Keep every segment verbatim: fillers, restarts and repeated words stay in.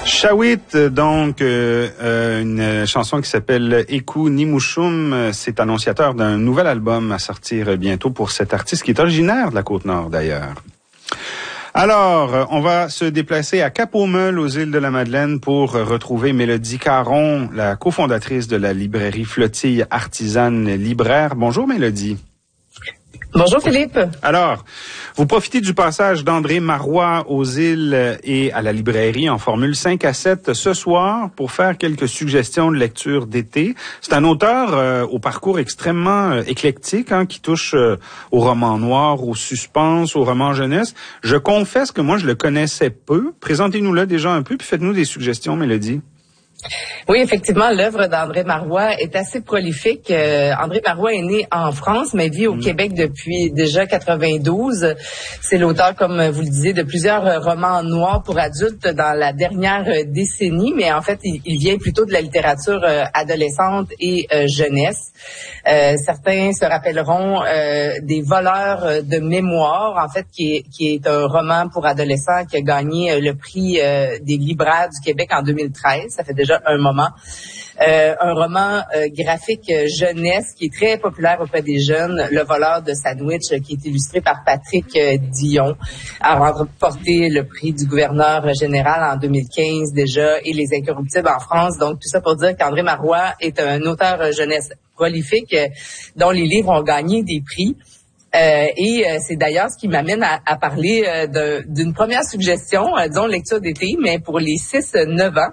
Shawit, donc euh, euh, une chanson qui s'appelle Eku Nimushum, c'est annonciateur d'un nouvel album à sortir bientôt pour cet artiste qui est originaire de la Côte-Nord d'ailleurs. Alors, on va se déplacer à Cap-aux-Meules, aux îles de la Madeleine, pour retrouver Mélodie Caron, la cofondatrice de la librairie Flottille Artisane Libraire. Bonjour Mélodie. Bonjour Philippe. Alors, vous profitez du passage d'André Marois aux îles et à la librairie en formule cinq à sept ce soir pour faire quelques suggestions de lecture d'été. C'est un auteur euh, au parcours extrêmement euh, éclectique, hein, qui touche euh, au roman noir, au suspense, au roman jeunesse. Je confesse que moi, je le connaissais peu. Présentez-nous-le déjà un peu, puis faites-nous des suggestions, Mélodie. Oui, effectivement, l'œuvre d'André Marois est assez prolifique. Euh, André Marois est né en France, mais vit au mmh. Québec depuis déjà quatre-vingt-douze. C'est l'auteur, comme vous le disiez, de plusieurs romans noirs pour adultes dans la dernière décennie, mais en fait, il, il vient plutôt de la littérature euh, adolescente et euh, jeunesse. Euh, certains se rappelleront euh, des voleurs de mémoire, en fait, qui est, qui est un roman pour adolescents qui a gagné euh, le prix euh, des libraires du Québec en deux mille treize. Ça fait déjà un moment. Euh, un roman euh, graphique euh, jeunesse qui est très populaire auprès des jeunes, Le voleur de sandwich, euh, qui est illustré par Patrick euh, Dion, a remporté le prix du gouverneur général en deux mille quinze déjà, et Les Incorruptibles en France. Donc, tout ça pour dire qu'André Marois est un auteur euh, jeunesse prolifique euh, dont les livres ont gagné des prix. Euh, et euh, c'est d'ailleurs ce qui m'amène à, à parler euh, de, d'une première suggestion, euh, disons lecture d'été, mais pour les six neuf ans.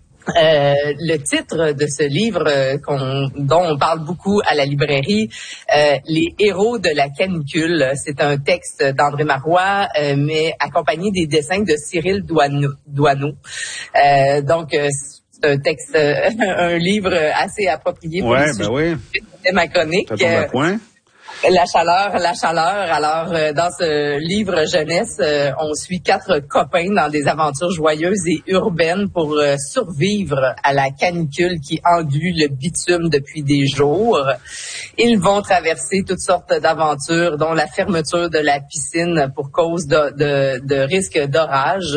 Euh, le titre de ce livre euh, qu'on, dont on parle beaucoup à la librairie, euh, Les héros de la canicule, c'est un texte d'André Marois, euh, mais accompagné des dessins de Cyril Douaneau. Douaneau. Euh, donc, euh, c'est un texte, euh, un livre assez approprié pour ouais, le ben sujet oui. de ma chronique. Ça tombe à point. La chaleur, la chaleur. Alors, euh, dans ce livre jeunesse, euh, on suit quatre copains dans des aventures joyeuses et urbaines pour euh, survivre à la canicule qui englue le bitume depuis des jours. Ils vont traverser toutes sortes d'aventures, dont la fermeture de la piscine pour cause de, de, de risque d'orage,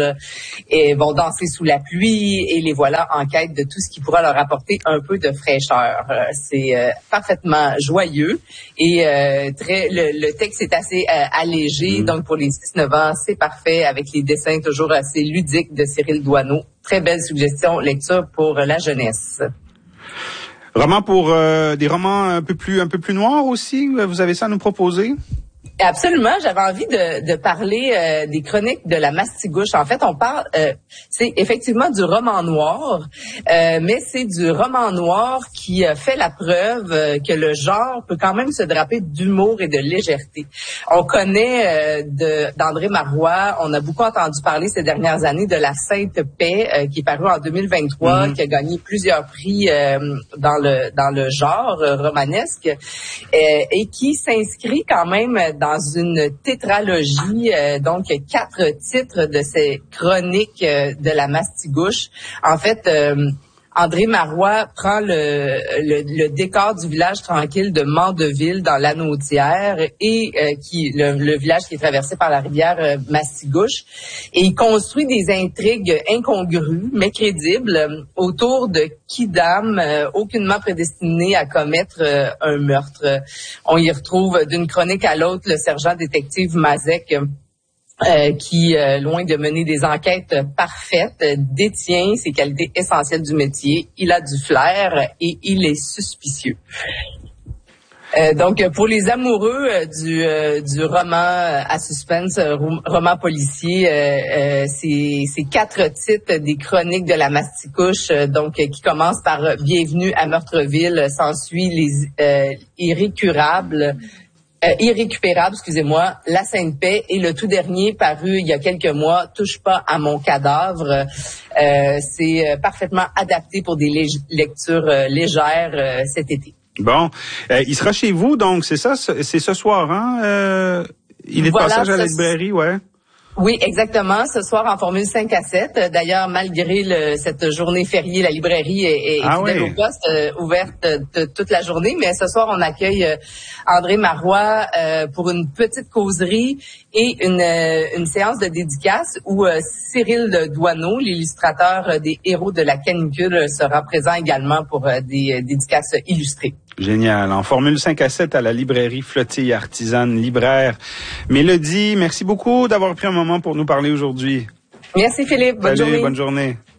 et vont danser sous la pluie, et les voilà en quête de tout ce qui pourra leur apporter un peu de fraîcheur. Euh, c'est euh, parfaitement joyeux, et euh, Très, le, le texte est assez euh, allégé, mmh. donc pour les six neuf ans, c'est parfait, avec les dessins toujours assez ludiques de Cyril Douaneau. Très belle suggestion, lecture pour la jeunesse. Roman pour euh, des romans un peu plus un peu plus noirs aussi, vous avez ça à nous proposer? Absolument, j'avais envie de, de parler euh, des chroniques de la Mastigouche. En fait, on parle, euh, c'est effectivement du roman noir, euh, mais c'est du roman noir qui euh, fait la preuve euh, que le genre peut quand même se draper d'humour et de légèreté. On connaît euh, de, d'André Marois, on a beaucoup entendu parler ces dernières années de La Sainte Paix, euh, qui est paru en deux mille vingt-trois, mmh. qui a gagné plusieurs prix euh, dans le dans le genre euh, romanesque, euh, et qui s'inscrit quand même dans une tétralogie, euh, donc quatre titres de ces chroniques euh, de la Mastigouche. En fait, euh, André Marois prend le, le, le décor du village tranquille de Mandeville dans l'Anaudière, et euh, qui le, le village qui est traversé par la rivière euh, Mastigouche, et il construit des intrigues incongrues mais crédibles euh, autour de kidam euh, aucunement prédestinés à commettre euh, un meurtre. On y retrouve d'une chronique à l'autre le sergent détective Mazek, euh, Euh, qui, euh, loin de mener des enquêtes parfaites, euh, détient ses qualités essentielles du métier. Il a du flair et il est suspicieux. Euh, donc, pour les amoureux euh, du, euh, du roman à suspense, euh, roman policier, euh, euh, c'est, c'est quatre titres des chroniques de la Mastigouche, euh, donc euh, qui commencent par euh, Bienvenue à Meurtreville, s'ensuit les euh, Irrécurables, Euh, irrécupérable, excusez-moi, La Sainte Paix, et le tout dernier paru il y a quelques mois, Touche pas à mon cadavre. Euh, c'est euh, parfaitement adapté pour des lég- lectures euh, légères euh, cet été. Bon, euh, il sera chez vous, donc c'est ça, c'est ce soir, hein? Euh, il est voilà, de passage à la ça, librairie, ouais. Oui, exactement. Ce soir en formule cinq à sept. D'ailleurs, malgré le, cette journée fériée, la librairie est, est ah fidèle oui. au poste, euh, ouverte de, toute la journée. Mais ce soir, on accueille euh, André Marois euh, pour une petite causerie et une, euh, une séance de dédicace où euh, Cyril Douaneau, l'illustrateur des héros de la canicule, sera présent également pour euh, des euh, dédicaces illustrées. Génial. En formule cinq à sept à la librairie Flottille Artisane Libraire. Mélodie, merci beaucoup d'avoir pris un moment pour nous parler aujourd'hui. Merci Philippe. Bonne Salut, journée. Bonne journée.